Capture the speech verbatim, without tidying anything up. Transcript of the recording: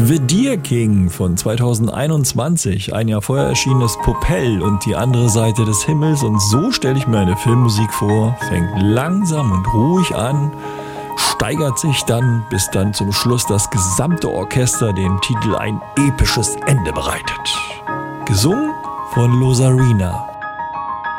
The Deer King von zweitausendeinundzwanzig, ein Jahr vorher erschienenes Popell und die andere Seite des Himmels. Und so stelle ich mir eine Filmmusik vor, fängt langsam und ruhig an, steigert sich dann, bis dann zum Schluss das gesamte Orchester dem Titel ein episches Ende bereitet. Gesungen von Losarina.